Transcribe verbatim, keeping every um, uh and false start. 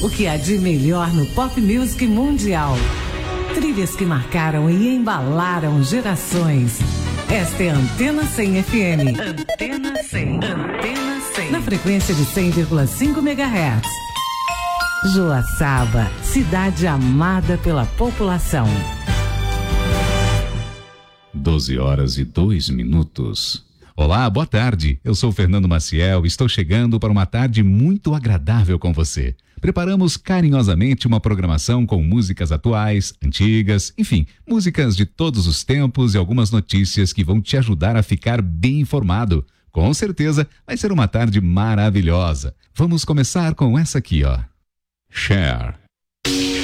O que há de melhor no pop music mundial. Trilhas que marcaram e embalaram gerações. Esta é a Antena cem F M. Antena cem. Antena cem. Na frequência de cem vírgula cinco megahertz. Joaçaba, cidade amada pela população. doze horas e dois minutos. Olá, boa tarde. Eu sou Fernando Maciel e estou chegando para uma tarde muito agradável com você. Preparamos carinhosamente uma programação com músicas atuais, antigas, enfim, músicas de todos os tempos e algumas notícias que vão te ajudar a ficar bem informado. Com certeza vai ser uma tarde maravilhosa. Vamos começar com essa aqui, ó. Cher.